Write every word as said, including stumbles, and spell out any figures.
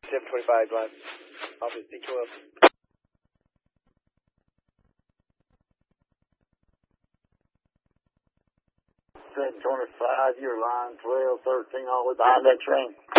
seven twenty-five, line. Office D twelve. seven twenty-five, you're line twelve, thirteen, all the way behind that train.